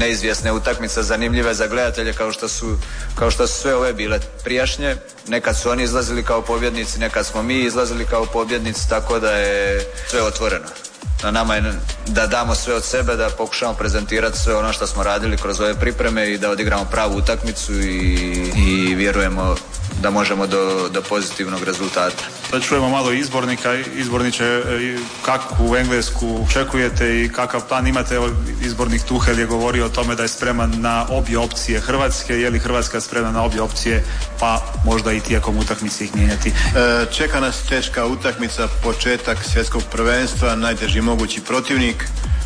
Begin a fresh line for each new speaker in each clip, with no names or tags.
neizvjesne utakmice, zanimljive za gledatelje kao što su sve ove bile prijašnje. Nekad su oni izlazili kao pobjednici, nekad smo mi izlazili kao pobjednici, tako da je sve otvoreno. Na nama je da damo sve od sebe, da pokušamo prezentirati sve ono što smo radili kroz ove pripreme i da odigramo pravu utakmicu i vjerujemo da možemo do pozitivnog rezultata.
Da čujemo malo izbornika. Izborniče, kakvu Englesku očekujete i kakav plan imate? Izbornik Tuchel je govorio o tome da je spreman na obje opcije Hrvatske. Je li Hrvatska spremna na obje opcije, pa možda i tijekom utakmice ih mijenjati?
Čeka nas teška utakmica, početak svjetskog prvenstva, najteži mogući protivnik.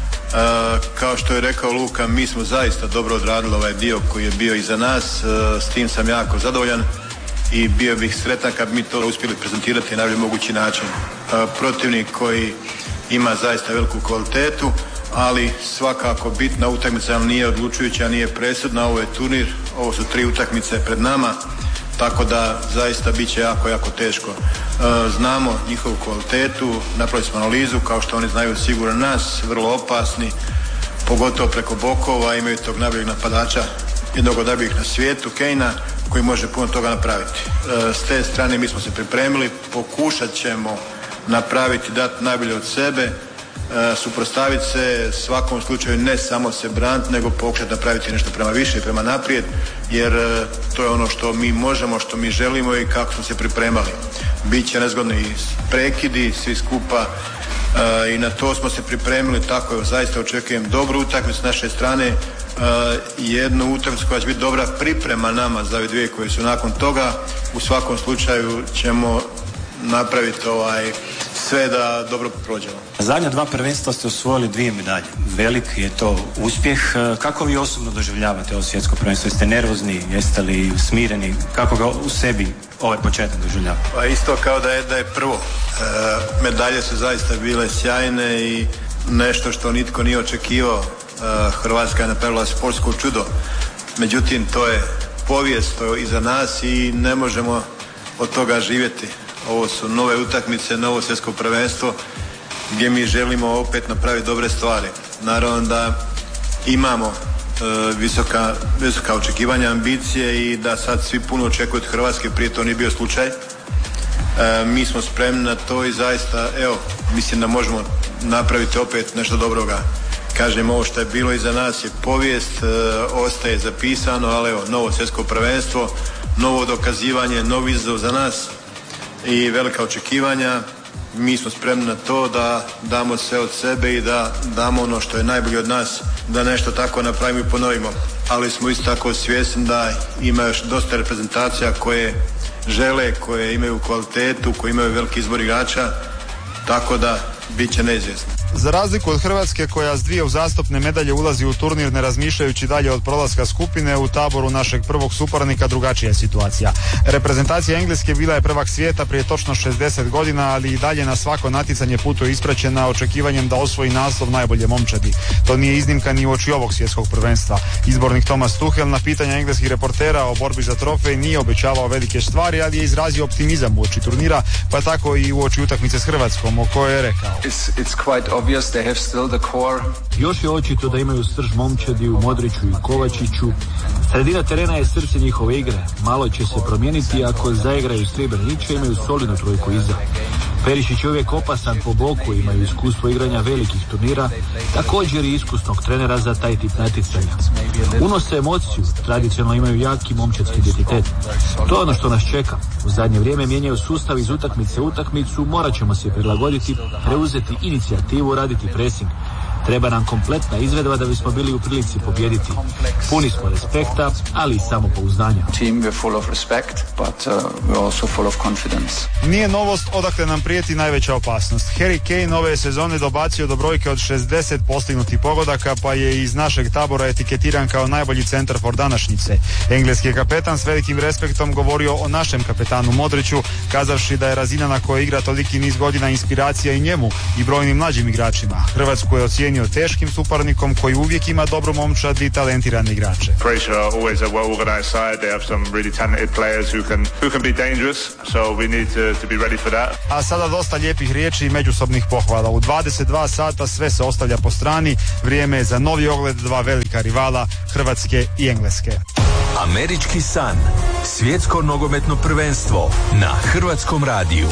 Kao što je rekao Luka, mi smo zaista dobro odradili ovaj dio koji je bio iza nas, s tim sam jako zadovoljan i bio bih sretan kad bi mi to uspjeli prezentirati na najbolji mogući način. Protivnik koji ima zaista veliku kvalitetu, ali svakako bitna utakmica nije odlučujuća, nije presudna, ovo je turnir, ovo su 3 utakmice pred nama, tako da zaista bit će jako, jako teško. Znamo njihovu kvalitetu, napravili smo analizu, kao što oni znaju sigurno nas, vrlo opasni, pogotovo preko bokova, imaju tog najboljeg napadača, jednog od najboljih na svijetu, Kanea, koji može puno toga napraviti. S te strane mi smo se pripremili, pokušat ćemo napraviti, dati najbolje od sebe, suprotstaviti se svakom slučaju, ne samo se braniti, nego pokušati napraviti nešto prema više i prema naprijed, jer to je ono što mi možemo, što mi želimo i kako smo se pripremali. Biće nezgodni prekidi, svi skupa, i na to smo se pripremili, tako je, zaista očekujem dobru utakmicu s naše strane, jednu utakmicu koja će biti dobra priprema nama za ove dvije koje su nakon toga. U svakom slučaju ćemo napraviti sve da dobro prođemo.
Zadnja 2 prvenstva ste osvojili 2 medalje. Velik je to uspjeh. Kako vi osobno doživljavate ovo svjetsko prvenstvo? Jeste nervozni? Jeste li smireni? Kako ga u sebi ovaj početak doživljavate?
Pa isto kao da je prvo. Medalje su zaista bile sjajne i nešto što nitko nije očekivao. Hrvatska je napravila sportsko čudo. Međutim, to je povijest, to je iza nas i ne možemo od toga živjeti. Ovo su nove utakmice, novo svjetsko prvenstvo gdje mi želimo opet napraviti dobre stvari. Naravno da imamo visoka očekivanja, ambicije i da sad svi puno očekuju od Hrvatske, prije to nije bio slučaj. Mi smo spremni na to i zaista, mislim da možemo napraviti opet nešto dobroga. Kažem, ovo što je bilo iza nas je povijest, ostaje zapisano, ali novo svjetsko prvenstvo, novo dokazivanje, novi izazov za nas i velika očekivanja. Mi smo spremni na to da damo sve od sebe i da damo ono što je najbolje od nas, da nešto tako napravimo i ponovimo. Ali smo isto tako svjesni da ima još dosta reprezentacija koje žele, koje imaju kvalitetu, koje imaju veliki izbor igrača, tako da bit će neizvjesno.
Za razliku od Hrvatske koja s 2 uzastopne medalje ulazi u turnir ne razmišljajući dalje od prolaska skupine, u taboru našeg prvog suparnika drugačija je situacija. Reprezentacija Engleske bila je prvak svijeta prije točno 60 godina, ali i dalje na svako natjecanje putuje ispraćena očekivanjem da osvoji naslov najbolje momčadi. To nije iznimka ni uoči ovog svjetskog prvenstva. Izbornik Thomas Tuchel na pitanja engleskih reportera o borbi za trofej nije obećavao velike stvari, ali je izrazio optimizam uoči turnira, pa tako i uoči utakmice s Hrvatskom, o kojoj je rekao:
It's quite obvious they have still the core.
Još je očito da imaju srž momčadi u Modriću i Kovačiću. Sredina terena je srce njihove igre. Malo će se promijeniti ako zaigraju Srebrniče, imaju solidnu trojku iza. Perišić je uvijek opasan po boku, imaju iskustvo igranja velikih turnira, također i iskusnog trenera za taj tip natjecanja. Unose emociju, tradicionalno imaju jaki momčadski identitet. To je ono što nas čeka. U zadnje vrijeme mijenjaju sustav iz utakmice u utakmicu, morat ćemo se prilagoditi, preuzeti inicijativu, raditi pressing. Treba nam kompletna izvedba da bismo bili u prilici pobijediti. Puni smo respekta, ali i samopouzdanja.
Team, we're full of respect, but we're also full of confidence.
Nije novost odakle nam prijeti najveća opasnost. Harry Kane ove sezone dobacio do brojke od 60 postignutih pogodaka, pa je iz našeg tabora etiketiran kao najbolji centar for današnjice. Engleski je kapetan s velikim respektom govorio o našem kapetanu Modriću, kazavši da je razina na kojoj igra toliki niz godina inspiracija i njemu i brojnim mlađim igračima. Hrvatsku je ocijenio zamijenio teškim suparnikom koji uvijek ima dobru momčad i talentirane igrače.
Croatia are always a well-organized side. They have some really talented players who can be dangerous, so we need to be ready for that.
A sada dosta lijepih riječi i međusobnih pohvala. U 22 sata sve se ostavlja po strani. Vrijeme je za novi ogled dva velika rivala, Hrvatske i Engleske.
Američki san. Svjetsko nogometno prvenstvo na Hrvatskom radiju.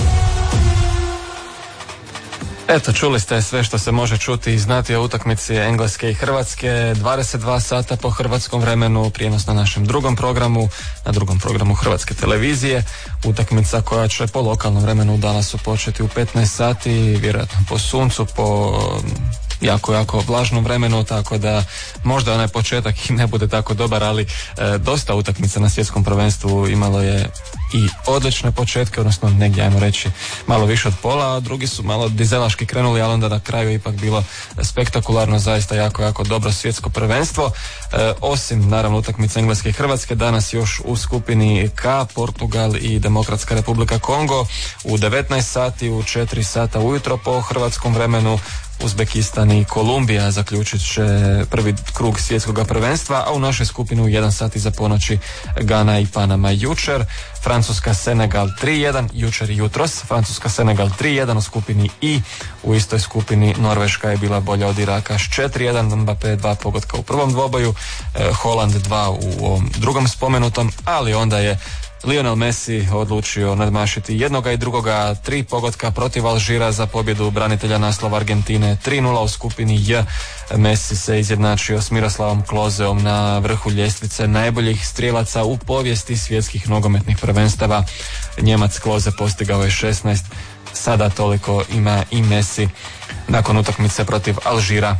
Eto, čuli ste sve što se može čuti i znati o utakmici Engleske i Hrvatske. 22 sata po hrvatskom vremenu, prijenos na našem drugom programu, na drugom programu Hrvatske televizije. Utakmica koja će po lokalnom vremenu danas početi u 15 sati, vjerojatno po suncu, po jako vlažnom vremenu, tako da možda onaj početak i ne bude tako dobar, ali dosta utakmica na svjetskom prvenstvu imalo je i odlične početke, odnosno negdje, ajmo reći, malo više od pola, a drugi su malo dizelaški krenuli, ali onda na kraju ipak bilo spektakularno, zaista jako dobro svjetsko prvenstvo. Osim naravno utakmice Engleske i Hrvatske, danas još u skupini K Portugal i Demokratska Republika Kongo u 19 sati, u 4 sata ujutro po hrvatskom vremenu Uzbekistan i Kolumbija zaključit će prvi krug svjetskog prvenstva, a u našoj skupini u 1 sat iza ponoći Gana i Panama jučer, Francuska Senegal 3-1, jučer i jutros, Francuska Senegal 3-1 u skupini I, u istoj skupini Norveška je bila bolja od Iraka s 4-1, Mbappé 2 pogotka u prvom dvoboju, Holand 2 u ovom drugom spomenutom, ali onda je Lionel Messi odlučio nadmašiti jednoga i drugoga, 3 pogotka protiv Alžira za pobjedu branitelja naslova Argentine, 3-0 u skupini J. Messi se izjednačio s Miroslavom Klozeom na vrhu ljestvice najboljih strijelaca u povijesti svjetskih nogometnih prvenstava. Njemac Kloze postigao je 16, sada toliko ima i Messi nakon utakmice protiv Alžira.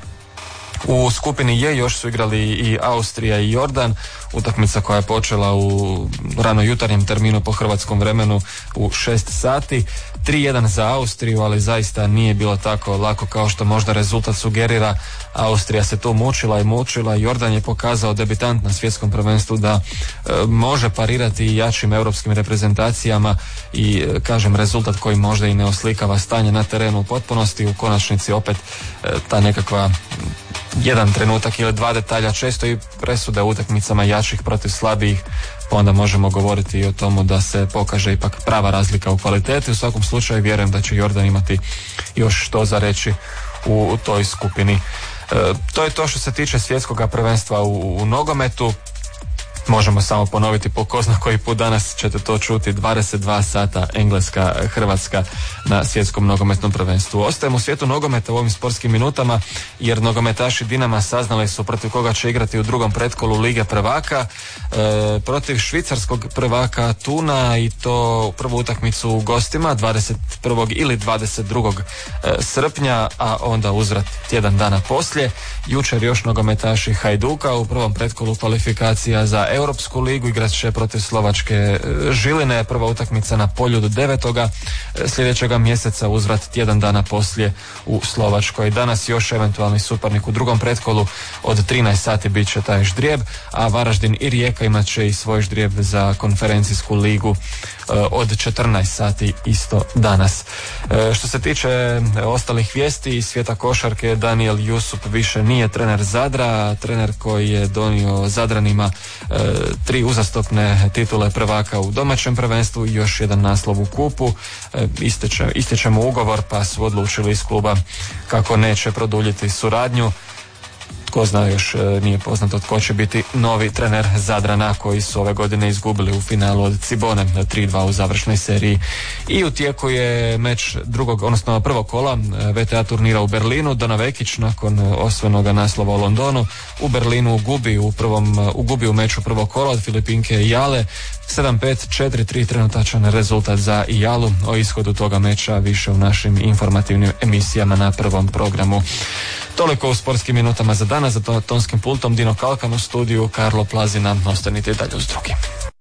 U skupini J još su igrali i Austrija i Jordan, utakmica koja je počela u rano jutarnjem terminu po hrvatskom vremenu u 6 sati. 3-1 za Austriju, ali zaista nije bilo tako lako kao što možda rezultat sugerira. Austrija se tu mučila, Jordan je pokazao, debitant na svjetskom prvenstvu, da može parirati jačim europskim reprezentacijama i kažem, rezultat koji možda i ne oslikava stanje na terenu u potpunosti. U konačnici opet ta nekakva jedan trenutak ili dva detalja često i presude u utakmicama jačih protiv slabijih, pa onda možemo govoriti i o tomu da se pokaže ipak prava razlika u kvaliteti. U svakom slučaju vjerujem da će Jordan imati još što za reći u toj skupini. To je to što se tiče svjetskog prvenstva u nogometu. Možemo samo ponoviti po ko zna koji put, danas ćete to čuti, 22 sata Engleska, Hrvatska na svjetskom nogometnom prvenstvu. Ostajemo u svijetu nogometa u ovim sportskim minutama, jer nogometaši Dinama saznali su protiv koga će igrati u drugom pretkolu Lige prvaka, protiv švicarskog prvaka Tuna, i to prvu utakmicu u gostima 21. ili 22. srpnja, a onda uzvrat tjedan dana poslije. Jučer još nogometaši Hajduka u prvom pretkolu kvalifikacija za Europsku ligu igrat će protiv slovačke Žiline, prva utakmica na Poljudu 9. sljedećega mjeseca, uzvrat tjedan dana poslije u Slovačkoj. Danas još eventualni suparnik u drugom pretkolu od 13 sati bit će taj ždrijeb, a Varaždin i Rijeka imat će i svoj ždrijeb za konferencijsku ligu od 14 sati isto danas. Što se tiče ostalih vijesti iz svijeta košarke, Daniel Jusup više nije trener Zadra, trener koji je donio Zadranima 3 uzastopne titule prvaka u domaćem prvenstvu i još jedan naslov u kupu. Ističe mu ugovor, pa su odlučili iz kluba kako neće produljiti suradnju. Tko zna, još nije poznato tko će biti novi trener Zadrana, koji su ove godine izgubili u finalu od Cibone 3-2 u završnoj seriji. I u tijeku je meč prvog kola VTA turnira u Berlinu. Dona Vekić nakon osvojenog naslova u Londonu u Berlinu gubi u meču prvog kola od Filipinke Jale 7-5, 4-3 trenutačan rezultat za Jalu. O ishodu toga meča više u našim informativnim emisijama na prvom programu. Toliko u sportskim minutama za danas. Za tonskim pultom Dino Kalkan, u studiju Karlo Plazina. Ostanite dalje uz drugim.